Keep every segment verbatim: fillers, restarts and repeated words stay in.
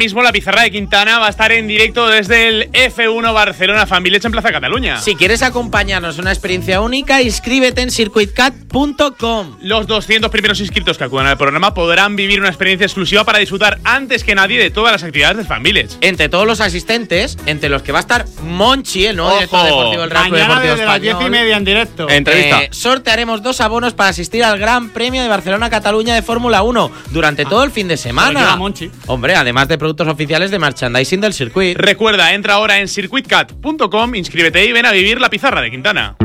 mismo la pizarra de Quintana va a estar en directo desde el F uno Barcelona Fan Village en Plaza Cataluña. Si quieres acompañarnos en una experiencia única, inscríbete en circuit cat punto com. Los doscientos primeros inscritos que acudan al programa podrán vivir una experiencia exclusiva para disfrutar antes que nadie de todas las actividades del Fan Village. Entre todos los asistentes, entre los que va a estar Monchi, el nuevo Ojo. director deportivo del Real Club Mañana Deportivo desde las Español. diez y media en directo. Entrevista. Eh, sortearemos dos abonos para asistir al Gran Premio de Barcelona-Cataluña de Fórmula uno durante ah, todo el fin de semana. Monchi. Hombre, además de productos oficiales de merchandising del circuito. Recuerda, entra ahora en circuit cat punto com, inscríbete y ven a vivir la pizarra de Quintana.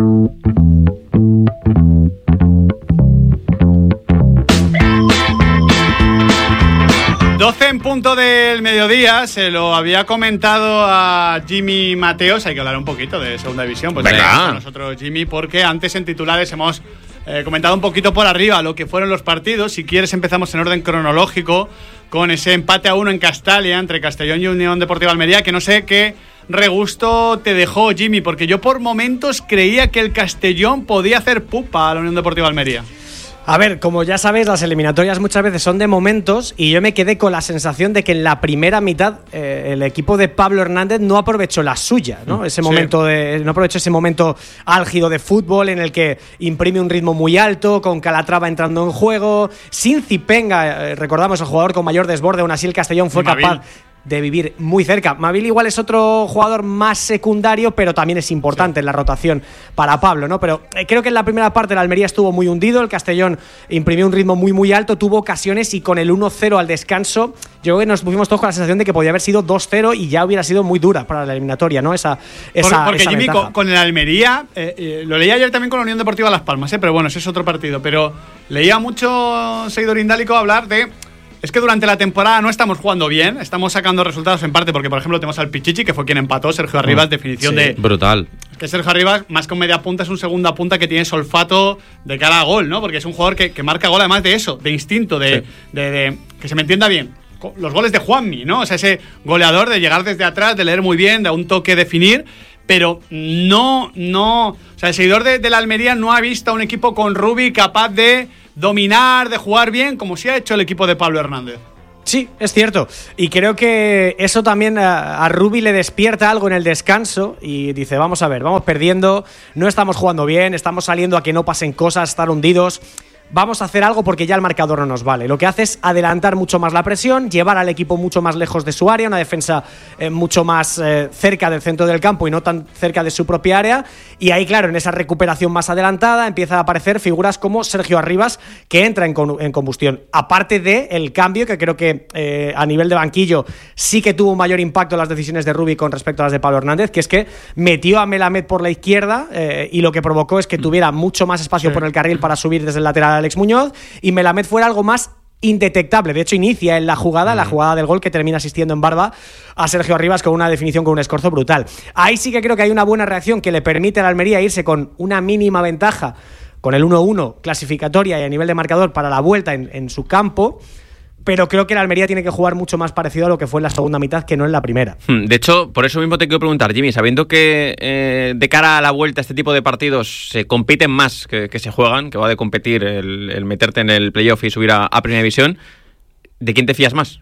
doce en punto del mediodía, se lo había comentado a Jimmy Mateos, hay que hablar un poquito de segunda división, pues Venga. con nosotros Jimmy, porque antes en titulares hemos eh, comentado un poquito por arriba lo que fueron los partidos. Si quieres empezamos en orden cronológico con ese empate a uno en Castalia entre Castellón y Unión Deportiva Almería, que no sé qué regusto te dejó, Jimmy, porque yo por momentos creía que el Castellón podía hacer pupa a la Unión Deportiva Almería. A ver, como ya sabéis, las eliminatorias muchas veces son de momentos y yo me quedé con la sensación de que en la primera mitad eh, el equipo de Pablo Hernández no aprovechó la suya, ¿no? Ese sí. momento de, no aprovechó ese momento álgido de fútbol en el que imprime un ritmo muy alto, con Calatrava entrando en juego, sin Zipenga, eh, recordamos el jugador con mayor desborde, aún así el Castellón fue capaz de vivir muy cerca. Mavil igual es otro jugador más secundario, pero también es importante sí. en la rotación para Pablo, ¿no? Pero eh, creo que en la primera parte la Almería estuvo muy hundido, el Castellón imprimió un ritmo muy muy alto, tuvo ocasiones y con el uno cero al descanso, yo creo que nos pusimos todos con la sensación de que podía haber sido dos cero y ya hubiera sido muy dura para la eliminatoria, ¿no? Esa, esa Porque, porque esa Jimmy, ventaja. con, con el Almería, eh, eh, lo leí ayer también con la Unión Deportiva Las Palmas, eh, pero bueno, ese es otro partido, pero leía mucho seguidor indálico hablar de... Es que durante la temporada no estamos jugando bien, estamos sacando resultados en parte porque, por ejemplo, tenemos al Pichichi, que fue quien empató, Sergio Arribas, mm, definición sí, de... brutal. Que Sergio Arribas, más que un media punta, es un segunda punta que tiene olfato de cara a gol, ¿no? Porque es un jugador que, que marca gol, además de eso, de instinto, de, sí. de, de que se me entienda bien. Los goles de Juanmi, ¿no? O sea, ese goleador de llegar desde atrás, de leer muy bien, de un toque definir, pero no, no... O sea, el seguidor de, de la Almería no ha visto a un equipo con Rubi capaz de dominar, de jugar bien, como sí ha hecho el equipo de Pablo Hernández. Sí, es cierto. Y creo que eso también a, a Rubi le despierta algo en el descanso y dice, vamos a ver, vamos perdiendo, no estamos jugando bien, estamos saliendo a que no pasen cosas, estar hundidos. Vamos a hacer algo porque ya el marcador no nos vale. Lo que hace es adelantar mucho más la presión, llevar al equipo mucho más lejos de su área, una defensa eh, mucho más eh, cerca del centro del campo y no tan cerca de su propia área. Y ahí, claro, en esa recuperación más adelantada empiezan a aparecer figuras como Sergio Arribas, que entra en, con, en combustión. Aparte de el cambio, que creo que eh, a nivel de banquillo sí que tuvo un mayor impacto las decisiones de Rubi con respecto a las de Pablo Hernández, que es que metió a Melamed por la izquierda eh, y lo que provocó es que tuviera mucho más espacio sí. por el carril para subir desde el lateral Alex Muñoz y Melamed fuera algo más indetectable. De hecho, inicia en la jugada, mm. la jugada del gol que termina asistiendo en barba a Sergio Arribas con una definición, con un escorzo brutal. Ahí sí que creo que hay una buena reacción que le permite a la Almería irse con una mínima ventaja, con el uno uno clasificatoria y a nivel de marcador para la vuelta en, en su campo. Pero creo que la Almería tiene que jugar mucho más parecido a lo que fue en la segunda mitad que no en la primera. De hecho, por eso mismo te quiero preguntar, Jimmy, sabiendo que eh, de cara a la vuelta este tipo de partidos se compiten más que, que se juegan, que va de competir el, el meterte en el playoff y subir a, a Primera División, ¿de quién te fías más?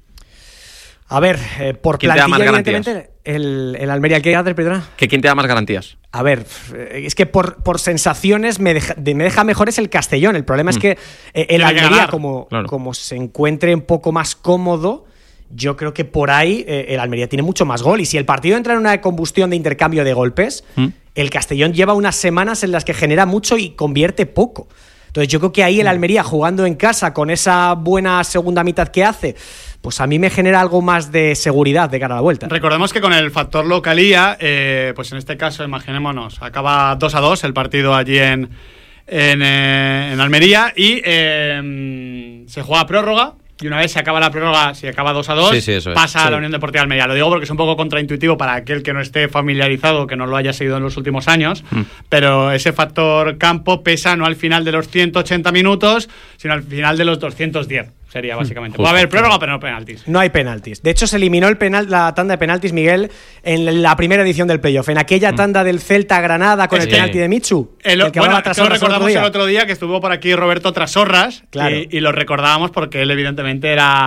A ver, eh, por ¿quién plantilla, te da más evidentemente, el, el Almería, ¿qué hace, perdona? ¿Que quién te da más garantías? A ver, es que por, por sensaciones me deja, me deja mejor es el Castellón. El problema mm. es que eh, el Almería, como, claro. como se encuentre un poco más cómodo, yo creo que por ahí eh, el Almería tiene mucho más gol. Y si el partido entra en una combustión de intercambio de golpes, mm. el Castellón lleva unas semanas en las que genera mucho y convierte poco. Entonces yo creo que ahí el Almería, jugando en casa con esa buena segunda mitad que hace, pues a mí me genera algo más de seguridad de cara a la vuelta. Recordemos que con el factor localía, eh, pues en este caso, imaginémonos, acaba dos a dos el partido allí en, en, eh, en Almería y eh, se juega prórroga. Y una vez se acaba la prórroga, si acaba dos a dos, sí, sí, eso es. pasa sí. a la Unión Deportiva Almería. Lo digo porque es un poco contraintuitivo para aquel que no esté familiarizado, que no lo haya seguido en los últimos años, mm. pero ese factor campo pesa no al final de los ciento ochenta minutos, sino al final de los doscientos diez. Sería básicamente. Justo. Puede haber prórroga, pero no penaltis. No hay penaltis. De hecho, se eliminó el penal, la tanda de penaltis, Miguel, en la primera edición del playoff. En aquella tanda del Celta-Granada con es el que penalti de Michu. El, el que bueno, lo recordamos el otro día, que estuvo por aquí Roberto Trasorras, claro. y, y lo recordábamos porque él evidentemente era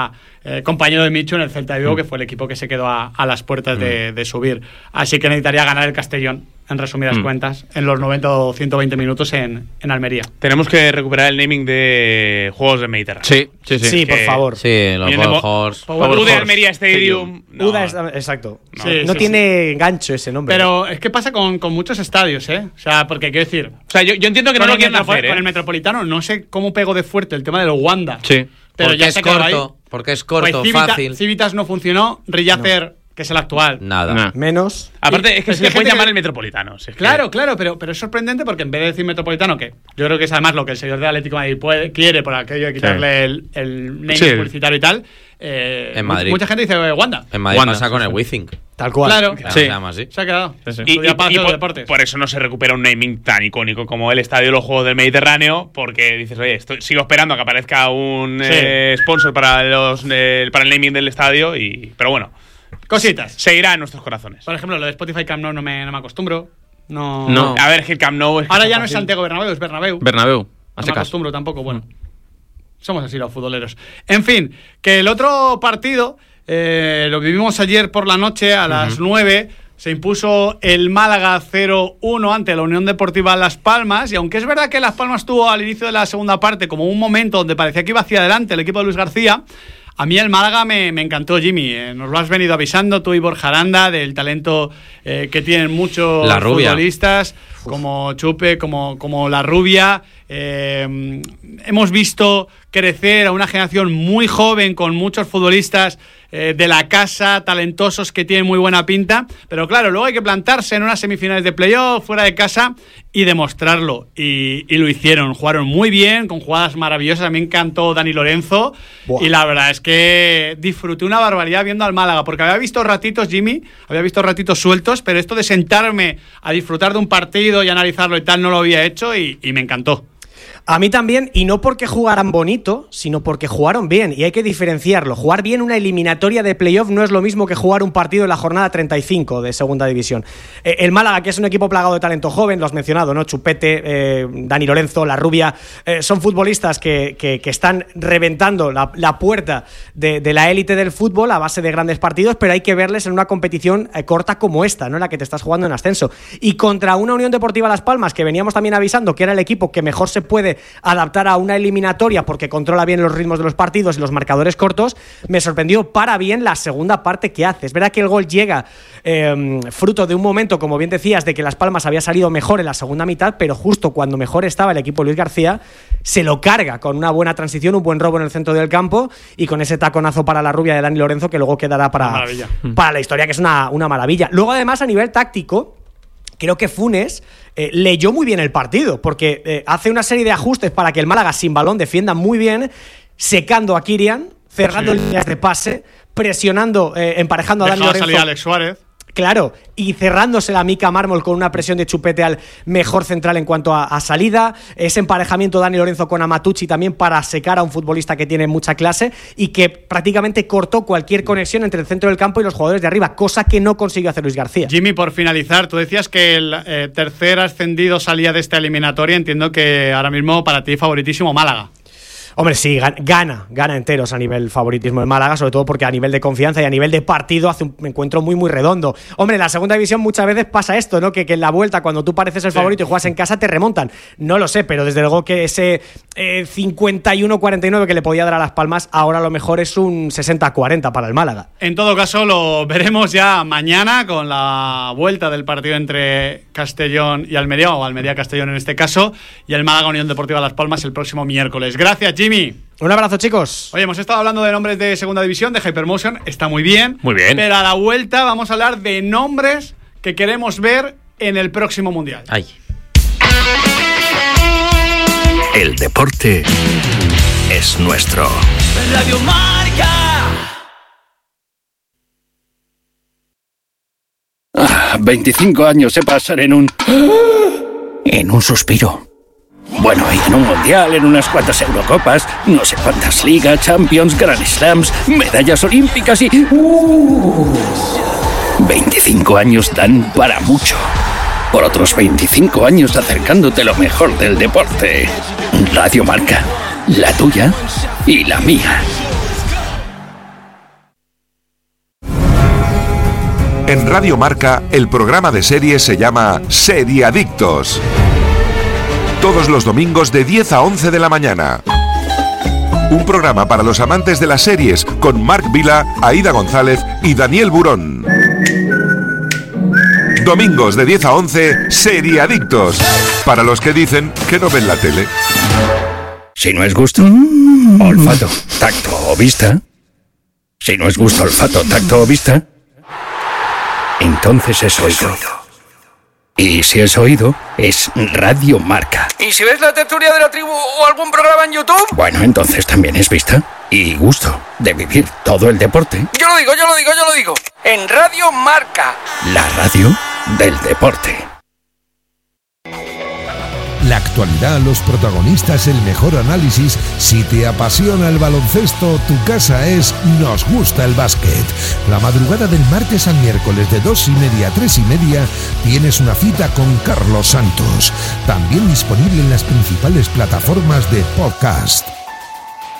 eh, compañero de Michu en el Celta de Vigo, mm. que fue el equipo que se quedó a, a las puertas mm. de, de subir. Así que necesitaría ganar el Castellón, en resumidas mm. cuentas, en los noventa o ciento veinte minutos en, en Almería. Tenemos que recuperar el naming de Juegos del Mediterráneo. Sí, sí, sí. Sí, por favor. Sí, los Power Horse. U de Almería Stadium. No. Uda es, exacto. No, sí, no sí, tiene sí. gancho ese nombre. Pero es que pasa con, con muchos estadios, ¿eh? O sea, porque quiero decir... O sea, yo, yo entiendo que no lo quieren hacer, ¿eh? Con el Metropolitano no sé cómo pegó de fuerte el tema del Wanda. Sí. Pero porque ya es se quedó corto. Ahí. Porque es corto, pues Civita, fácil. Civitas no funcionó. Rillacer... No. Que es el actual. Nada. Nah. Menos. Aparte, es que es se que le puede gente llamar que... el Metropolitano. Si es claro, que... claro, pero, pero es sorprendente porque en vez de decir Metropolitano, que yo creo que es además lo que el señor de Atlético de Madrid puede, quiere por aquello de quitarle sí. el, el name sí. publicitario y tal. Eh, en Madrid. Mucha gente dice Wanda. En Madrid Wanda, pasa con sí, el sí. WeThink. Tal cual. Claro. Claro, sí. se llama así. Se ha quedado. Sí, sí. Y, y, y por, deportes. por eso no se recupera un naming tan icónico como el Estadio de los Juegos del Mediterráneo, porque dices, oye, estoy, sigo esperando a que aparezca un sí. eh, sponsor para, los, eh, para el naming del estadio, y pero bueno. Cositas. Seguirá en nuestros corazones. Por ejemplo, lo de Spotify Camp Nou no me, no me acostumbro. No. no. A ver, es que el Camp Nou es ahora ya no es Santiago Bernabéu, es Bernabéu. Bernabéu. No me acostumbro tampoco, bueno. Mm. Somos así los futboleros. En fin, que el otro partido eh, lo vivimos ayer por la noche a las uh-huh. nueve. Se impuso el Málaga cero uno ante la Unión Deportiva Las Palmas. Y aunque es verdad que Las Palmas tuvo al inicio de la segunda parte como un momento donde parecía que iba hacia adelante el equipo de Luis García, a mí el Málaga me, me encantó, Jimmy. Eh, nos lo has venido avisando tú y Borja Aranda del talento eh, que tienen muchos la futbolistas, como Chupe, como, como La Rubia. Eh, hemos visto crecer a una generación muy joven con muchos futbolistas eh, de la casa, talentosos, que tienen muy buena pinta. Pero claro, luego hay que plantarse en unas semifinales de playoff fuera de casa y demostrarlo. Y, y lo hicieron, jugaron muy bien, con jugadas maravillosas. A mí me encantó Dani Lorenzo. Buah. Y la verdad es que disfruté una barbaridad viendo al Málaga, porque había visto ratitos, Jimmy, había visto ratitos sueltos, pero esto de sentarme a disfrutar de un partido y analizarlo y tal no lo había hecho, y, y me encantó. A mí también, y no porque jugaran bonito, sino porque jugaron bien, y hay que diferenciarlo. Jugar bien una eliminatoria de playoff no es lo mismo que jugar un partido en la jornada treinta y cinco de segunda división. Eh, el Málaga, que es un equipo plagado de talento joven, lo has mencionado, ¿no? Chupete, eh, Dani Lorenzo, La Rubia, eh, son futbolistas que, que, que están reventando la, la puerta de, de la élite del fútbol a base de grandes partidos, pero hay que verles en una competición eh, corta como esta, ¿no? En la que te estás jugando en ascenso. Y contra una Unión Deportiva Las Palmas, que veníamos también avisando que era el equipo que mejor se puede adaptar a una eliminatoria porque controla bien los ritmos de los partidos y los marcadores cortos, me sorprendió para bien la segunda parte que hace. Es verdad que el gol llega eh, fruto de un momento, como bien decías, de que Las Palmas había salido mejor en la segunda mitad, pero justo cuando mejor estaba el equipo de Luis García, se lo carga con una buena transición, un buen robo en el centro del campo y con ese taconazo para La Rubia de Dani Lorenzo que luego quedará para, para la historia, que es una, una maravilla. Luego, además, a nivel táctico, creo que Funes eh, leyó muy bien el partido, porque eh, hace una serie de ajustes para que el Málaga sin balón defienda muy bien, secando a Kirian, cerrando sí. líneas de pase, presionando, eh, emparejando a Dani Lorenzo. Salir a Alex Suárez. Claro, y cerrándose la Mica Mármol con una presión de Chupete al mejor central en cuanto a, a salida, ese emparejamiento Dani Lorenzo con Amatucci también para secar a un futbolista que tiene mucha clase y que prácticamente cortó cualquier conexión entre el centro del campo y los jugadores de arriba, cosa que no consiguió hacer Luis García. Jimmy, por finalizar, tú decías que el eh, tercer ascendido salía de esta eliminatoria, entiendo que ahora mismo para ti favoritísimo Málaga. Hombre, sí, gana, gana enteros a nivel favoritismo de Málaga, sobre todo porque a nivel de confianza y a nivel de partido hace un encuentro muy, muy redondo. Hombre, en la segunda división muchas veces pasa esto, ¿no? Que, que en la vuelta, cuando tú pareces el favorito sí. y juegas en casa, te remontan. No lo sé, pero desde luego que ese eh, cincuenta y uno cuarenta y nueve que le podía dar a Las Palmas, ahora a lo mejor es un sesenta cuarenta para el Málaga. En todo caso, lo veremos ya mañana con la vuelta del partido entre Castellón y Almería, o Almería-Castellón en este caso, y el Málaga Unión Deportiva Las Palmas el próximo miércoles. Gracias, Jimmy. Un abrazo, chicos. Oye, hemos estado hablando de nombres de segunda división, de Hypermotion, está muy bien. Muy bien. Pero a la vuelta vamos a hablar de nombres que queremos ver en el próximo Mundial. Ay. El deporte es nuestro. Radio Marca. Ah, veinticinco años se pasan en un... en un suspiro. Bueno, y en un mundial, en unas cuantas Eurocopas, no sé cuántas ligas, Champions, Grand Slams, medallas olímpicas y... Uh, veinticinco años dan para mucho. Por otros veinticinco años acercándote lo mejor del deporte. Radio Marca, la tuya y la mía. En Radio Marca, el programa de series se llama Seriadictos. Todos los domingos de diez a once de la mañana. Un programa para los amantes de las series con Marc Vila, Aída González y Daniel Burón. Domingos de diez a once, Seriadictos. Para los que dicen que no ven la tele. Si no es gusto, olfato, tacto o vista. Si no es gusto, olfato, tacto o vista, entonces es oído. Y si es oído, es Radio Marca. ¿Y si ves la tertulia de la tribu o algún programa en YouTube? Bueno, entonces también es vista y gusto de vivir todo el deporte. Yo lo digo, yo lo digo, yo lo digo. En Radio Marca. La radio del deporte. La actualidad, los protagonistas, el mejor análisis. Si te apasiona el baloncesto, tu casa es Nos Gusta el Básquet. La madrugada del martes al miércoles de dos y media a tres y media tienes una cita con Carlos Santos. También disponible en las principales plataformas de podcast.